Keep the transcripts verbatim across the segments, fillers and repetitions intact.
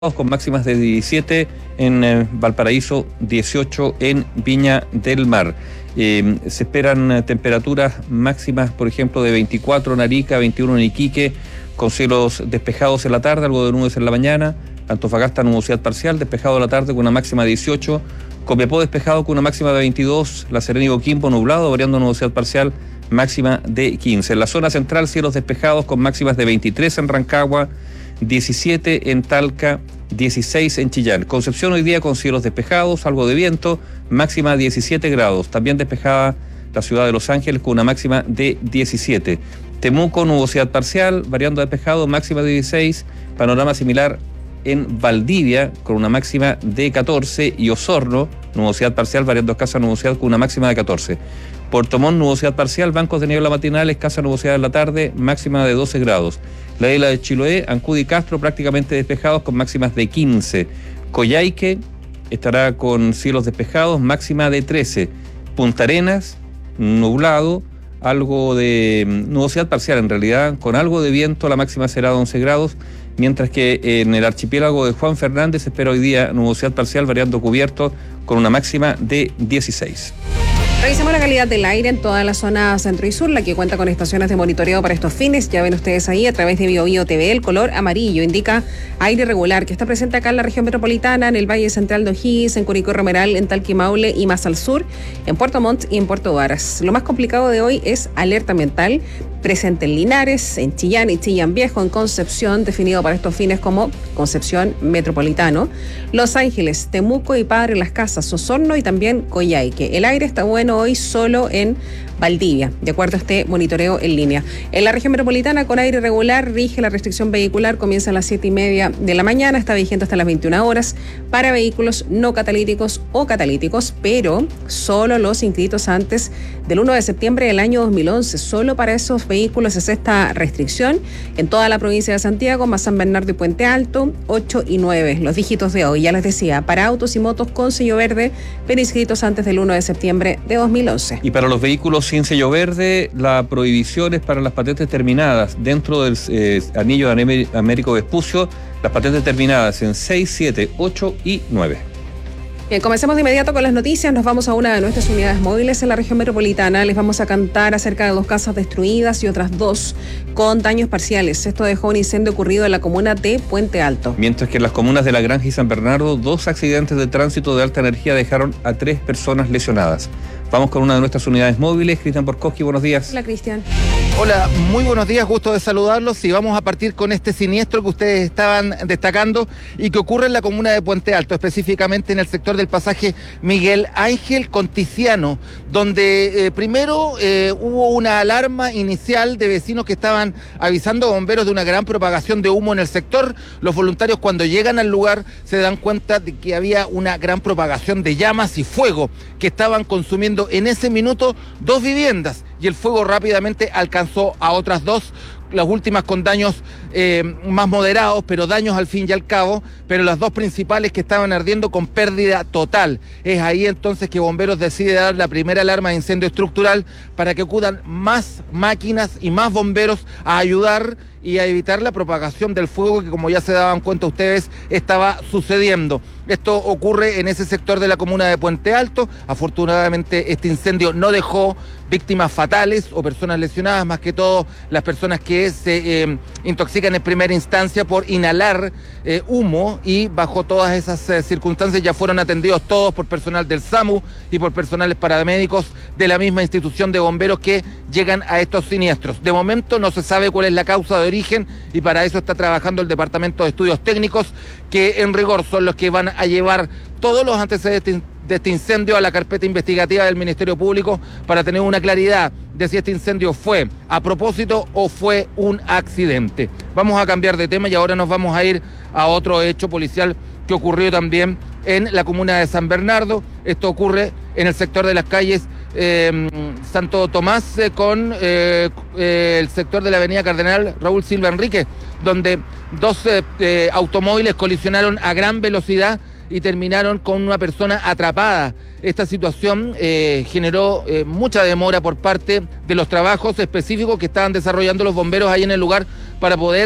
con máximas de diecisiete en eh, Valparaíso, dieciocho en Viña del Mar. Eh, se esperan eh, temperaturas máximas, por ejemplo, de veinticuatro en Arica, veintiuno en Iquique, con cielos despejados en la tarde, algo de nubes en la mañana. Antofagasta, nubosidad parcial, despejado en la tarde con una máxima de dieciocho. Copiapó, despejado con una máxima de veintidós. La Serena y Coquimbo, nublado, variando nubosidad parcial, máxima de quince. En la zona central, cielos despejados con máximas de veintitrés en Rancagua, diecisiete en Talca, dieciséis en Chillán. Concepción hoy día con cielos despejados, algo de viento, máxima diecisiete grados. También despejada la ciudad de Los Ángeles con una máxima de diecisiete. Temuco, nubosidad parcial, variando despejado, máxima de dieciséis. Panorama similar en Valdivia con una máxima de catorce. Y Osorno, nubosidad parcial, variando escasa nubosidad con una máxima de catorce. Puerto Montt, nubosidad parcial, bancos de niebla matinal, escasa nubosidad en la tarde, máxima de doce grados. La isla de Chiloé, Ancud y Castro prácticamente despejados con máximas de quince. Coyhaique estará con cielos despejados, máxima de trece. Punta Arenas, nublado, algo de nubosidad parcial en realidad, con algo de viento, la máxima será de once grados, mientras que en el archipiélago de Juan Fernández se espera hoy día nubosidad parcial variando cubierto con una máxima de dieciséis. Revisamos la calidad del aire en toda la zona centro y sur, la que cuenta con estaciones de monitoreo para estos fines. Ya ven ustedes ahí a través de BioBio T V, el color amarillo indica aire regular, que está presente acá en la región metropolitana, en el Valle Central de O'Higgins, en Curicó Romeral, en Talca y Maule y más al sur, en Puerto Montt y en Puerto Varas. Lo más complicado de hoy es alerta ambiental, presente en Linares, en Chillán y Chillán Viejo, en Concepción, definido para estos fines como Concepción Metropolitano, Los Ángeles, Temuco y Padre Las Casas, Osorno y también Coyhaique. El aire está bueno hoy solo en Valdivia, de acuerdo a este monitoreo en línea. En la región metropolitana, con aire regular, rige la restricción vehicular, comienza a las siete y media de la mañana, está vigente hasta las veintiuna horas para vehículos no catalíticos o catalíticos, pero solo los inscritos antes del uno de septiembre del año dos mil once. Solo para esos vehículos es esta restricción en toda la provincia de Santiago, más San Bernardo y Puente Alto, ocho y nueve, los dígitos de hoy. Ya les decía, para autos y motos con sello verde, pero inscritos antes del uno de septiembre de dos mil once. Y para los vehículos sin sello verde, la prohibición es para las patentes terminadas. Dentro del eh, anillo de Américo Vespucio, las patentes terminadas en seis, siete, ocho y nueve. Bien, comencemos de inmediato con las noticias. Nos vamos a una de nuestras unidades móviles en la región metropolitana. Les vamos a contar acerca de dos casas destruidas y otras dos con daños parciales. Esto dejó un incendio ocurrido en la comuna de Puente Alto. Mientras que en las comunas de La Granja y San Bernardo, dos accidentes de tránsito de alta energía dejaron a tres personas lesionadas. Vamos con una de nuestras unidades móviles. Cristian Borkowski, buenos días. Hola, Cristian. Hola, muy buenos días, gusto de saludarlos y vamos a partir con este siniestro que ustedes estaban destacando y que ocurre en la comuna de Puente Alto, específicamente en el sector del pasaje Miguel Ángel Conticiano, donde eh, primero eh, hubo una alarma inicial de vecinos que estaban avisando a bomberos de una gran propagación de humo en el sector. Los voluntarios, cuando llegan al lugar, se dan cuenta de que había una gran propagación de llamas y fuego que estaban consumiendo en ese minuto dos viviendas, y el fuego rápidamente alcanzó a otras dos, las últimas con daños eh, más moderados, pero daños al fin y al cabo, pero las dos principales que estaban ardiendo con pérdida total. Es ahí entonces que Bomberos decide dar la primera alarma de incendio estructural para que acudan más máquinas y más bomberos a ayudar y a evitar la propagación del fuego que, como ya se daban cuenta ustedes, estaba sucediendo. Esto ocurre en ese sector de la comuna de Puente Alto. Afortunadamente este incendio no dejó víctimas fatales o personas lesionadas, más que todo las personas que se eh, intoxican en primera instancia por inhalar eh, humo, y bajo todas esas eh, circunstancias ya fueron atendidos todos por personal del SAMU y por personales paramédicos de la misma institución de bomberos que llegan a estos siniestros. De momento no se sabe cuál es la causa de origen y para eso está trabajando el Departamento de Estudios Técnicos, que en rigor son los que van a llevar todos los antecedentes de este incendio a la carpeta investigativa del Ministerio Público para tener una claridad de si este incendio fue a propósito o fue un accidente. Vamos a cambiar de tema y ahora nos vamos a ir a otro hecho policial que ocurrió también en la comuna de San Bernardo. Esto ocurre en el sector de las calles eh, Santo Tomás eh, con eh, eh, el sector de la avenida Cardenal Raúl Silva Enrique, donde dos eh, eh, automóviles colisionaron a gran velocidad y terminaron con una persona atrapada. Esta situación eh, generó eh, mucha demora por parte de los trabajos específicos que estaban desarrollando los bomberos ahí en el lugar para poder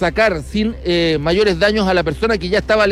sacar sin eh, mayores daños a la persona que ya estaba